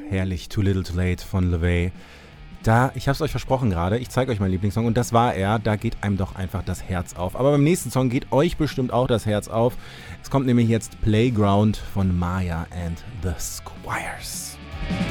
herrlich. Too Little Too Late von LaVey. Ich hab's euch versprochen gerade, ich zeige euch meinen Lieblingssong und das war er. Da geht einem doch einfach das Herz auf. Aber beim nächsten Song geht euch bestimmt auch das Herz auf. Es kommt nämlich jetzt Playground von Maya and the Squires.